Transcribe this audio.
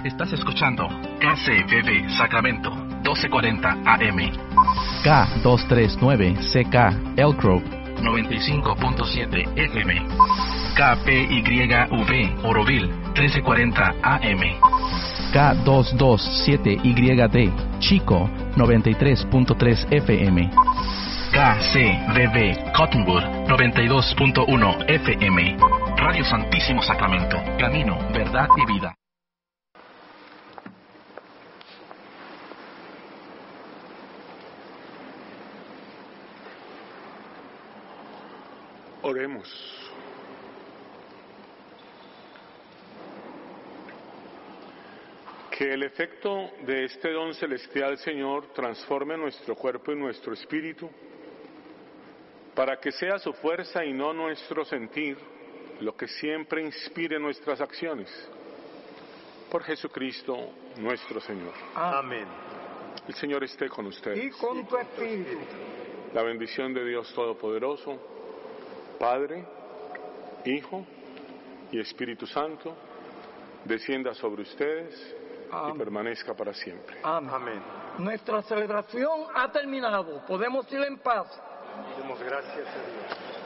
Estás escuchando KCBB Sacramento, 1240 AM. K239CK Elk Grove, 95.7 FM. KPYV Oroville, 1340 AM. K227YD Chico, 93.3 FM. KCBB Cottonwood, 92.1 FM. Radio Santísimo Sacramento, camino, verdad y vida. Oremos. Que el efecto de este don celestial, Señor, transforme nuestro cuerpo y nuestro espíritu, para que sea su fuerza y no nuestro sentir lo que siempre inspire nuestras acciones. Por Jesucristo nuestro Señor. Amén. El Señor esté con ustedes. Y con tu espíritu. La bendición de Dios Todopoderoso, Padre, Hijo y Espíritu Santo, descienda sobre ustedes. Amén. Y permanezca para siempre. Amén. Amén. Nuestra celebración ha terminado. Podemos ir en paz. Demos gracias a Dios.